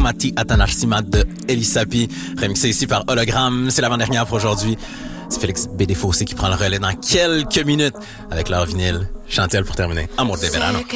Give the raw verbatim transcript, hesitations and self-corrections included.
Mati Atanashima de Elisapi, remixé ici par Hologramme. C'est l'avant-dernière pour aujourd'hui. C'est Félix B. Desfossés qui prend le relais dans quelques minutes avec leur vinyle. Chantel pour terminer. Amour de Verano.